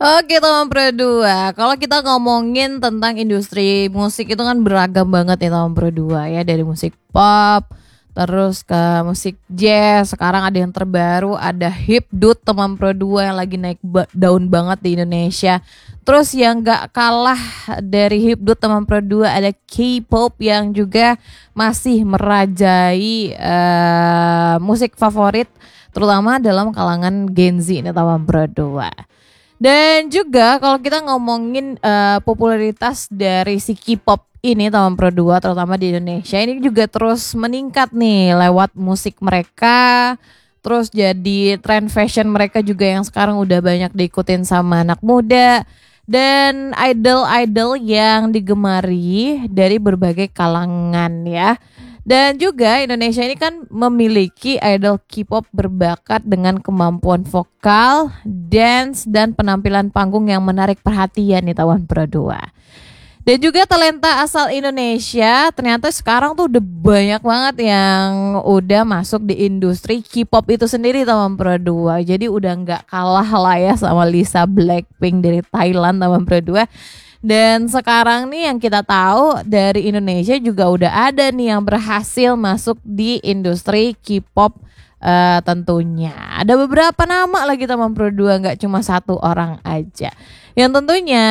Oke teman Pro 2, kalau kita ngomongin tentang industri musik itu kan beragam banget ya teman Pro 2 ya. Dari musik pop, terus ke musik jazz, sekarang ada yang terbaru ada hipdut teman Pro 2 yang lagi naik daun banget di Indonesia. Terus yang gak kalah dari hipdut teman Pro 2 ada K-pop yang juga masih merajai musik favorit terutama dalam kalangan Gen Z ini teman Pro 2. Dan juga kalau kita ngomongin popularitas dari si K-pop ini teman Pro 2 terutama di Indonesia ini juga terus meningkat nih lewat musik mereka. Terus jadi tren fashion mereka juga yang sekarang udah banyak diikutin sama anak muda. Dan idol-idol yang digemari dari berbagai kalangan ya. Dan juga Indonesia ini kan memiliki idol K-pop berbakat dengan kemampuan vokal, dance, dan penampilan panggung yang menarik perhatian nih tawan Pro 2. Dan juga talenta asal Indonesia ternyata sekarang tuh udah banyak banget yang udah masuk di industri K-pop itu sendiri tawan Pro 2. Jadi udah gak kalah lah ya sama Lisa Blackpink dari Thailand tawan Pro 2. Dan sekarang nih yang kita tahu dari Indonesia juga udah ada nih yang berhasil masuk di industri K-pop tentunya. Ada beberapa nama lagi teman Pro 2, nggak cuma satu orang aja. Yang tentunya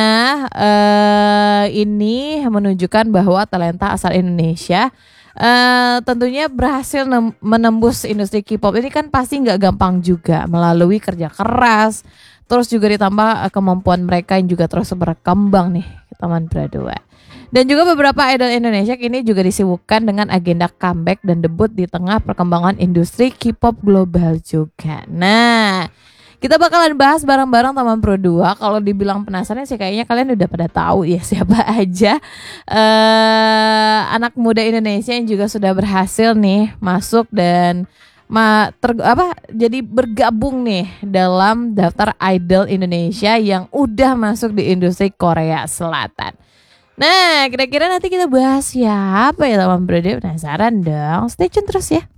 ini menunjukkan bahwa talenta asal Indonesia tentunya berhasil menembus industri K-pop ini kan pasti nggak gampang juga melalui kerja keras. Terus juga ditambah kemampuan mereka yang juga terus berkembang nih teman Pro 2. Dan juga beberapa idol Indonesia kini juga disibukkan dengan agenda comeback dan debut di tengah perkembangan industri K-pop global juga. Nah, kita bakalan bahas bareng-bareng teman Pro 2. Kalau dibilang penasaran sih kayaknya kalian udah pada tahu ya siapa aja anak muda Indonesia yang juga sudah berhasil nih masuk dan jadi bergabung nih dalam daftar idol Indonesia yang udah masuk di industri Korea Selatan. Nah, kira-kira nanti kita bahas siapa ya teman Pro 2? Penasaran dong? Stay tune terus ya.